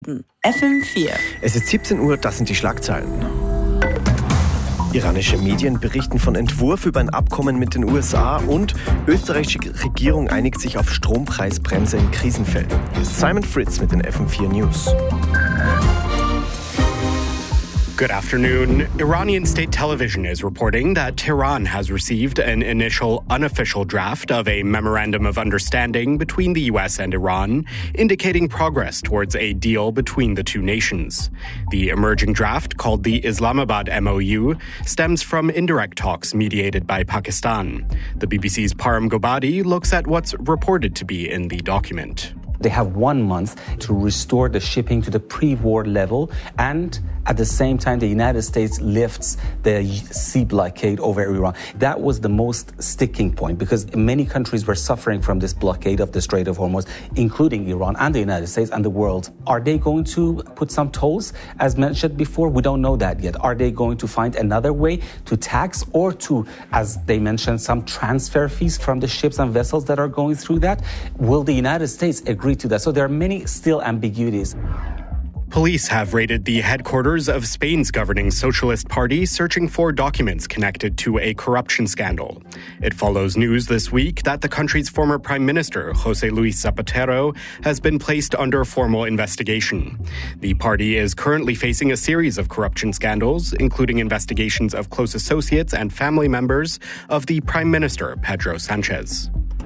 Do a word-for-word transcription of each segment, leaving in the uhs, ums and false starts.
F M vier. Es ist siebzehn Uhr, das sind die Schlagzeilen. Iranische Medien berichten von Entwurf über ein Abkommen mit den U S A und österreichische Regierung einigt sich auf Strompreisbremse in Krisenfällen. Hier ist Simon Fritz mit den F M vier News. Good afternoon. Iranian state television is reporting that Tehran has received an initial unofficial draft of a memorandum of understanding between the U S and Iran, indicating progress towards a deal between the two nations. The emerging draft, called the Islamabad M O U, stems from indirect talks mediated by Pakistan. The B B C's Param Gobadi looks at what's reported to be in the document. They have one month to restore the shipping to the pre-war level, and at the same time, the United States lifts the sea blockade over Iran. That was the most sticking point because many countries were suffering from this blockade of the Strait of Hormuz, including Iran and the United States and the world. Are they going to put some tolls, as mentioned before? We don't know that yet. Are they going to find another way to tax or to, as they mentioned, some transfer fees from the ships and vessels that are going through that? Will the United States agree to that? So there are many still ambiguities. Police have raided the headquarters of Spain's governing Socialist Party, searching for documents connected to a corruption scandal. It follows news this week that the country's former Prime Minister, José Luis Zapatero, has been placed under formal investigation. The party is currently facing a series of corruption scandals, including investigations of close associates and family members of the Prime Minister, Pedro Sanchez.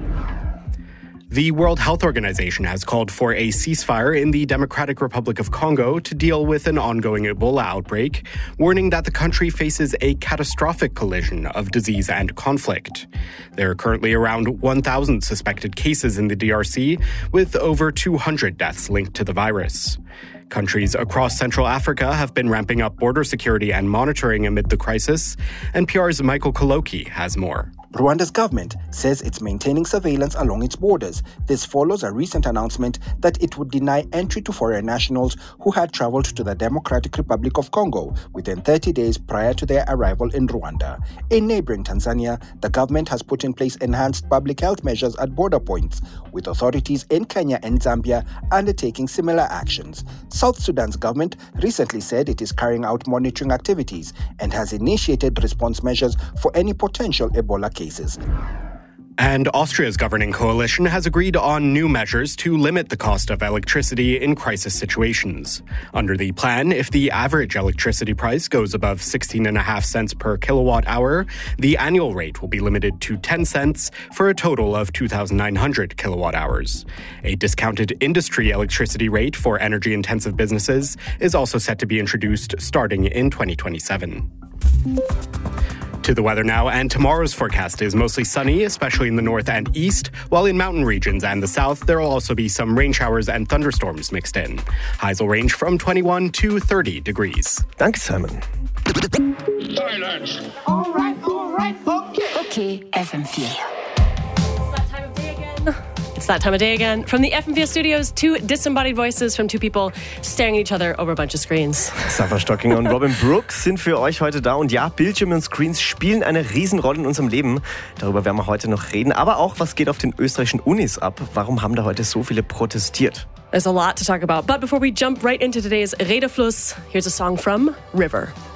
The World Health Organization has called for a ceasefire in the Democratic Republic of Congo to deal with an ongoing Ebola outbreak, warning that the country faces a catastrophic collision of disease and conflict. There are currently around one thousand suspected cases in the D R C, with over two hundred deaths linked to the virus. Countries across Central Africa have been ramping up border security and monitoring amid the crisis. N P R's Michael Koloki has more. Rwanda's government says it's maintaining surveillance along its borders. This follows a recent announcement that it would deny entry to foreign nationals who had traveled to the Democratic Republic of Congo within thirty days prior to their arrival in Rwanda. In neighboring Tanzania, the government has put in place enhanced public health measures at border points, with authorities in Kenya and Zambia undertaking similar actions. South Sudan's government recently said it is carrying out monitoring activities and has initiated response measures for any potential Ebola cases. And Austria's governing coalition has agreed on new measures to limit the cost of electricity in crisis situations. Under the plan, if the average electricity price goes above sixteen point five cents per kilowatt hour, the annual rate will be limited to ten cents for a total of two thousand nine hundred kilowatt hours. A discounted industry electricity rate for energy-intensive businesses is also set to be introduced starting in twenty twenty-seven. To the weather now, and tomorrow's forecast is mostly sunny, especially in the north and east, while in mountain regions and the south, there will also be some rain showers and thunderstorms mixed in. Highs will range from twenty-one to thirty degrees. Danke, Simon. Silence. All right, all right, okay. Okay, F M vier. It's that time of day again. From the F M vier studios, two disembodied voices from two people staring at each other over a bunch of screens. Safa Stockinger und Robin Brooks sind für euch heute da. Und ja, Bildschirme und Screens spielen eine Riesenrolle in unserem Leben. Darüber werden wir heute noch reden. Aber auch, was geht auf den österreichischen Unis ab? Warum haben da heute so viele protestiert? There's a lot to talk about. But before we jump right into today's Redefluss, here's a song from River.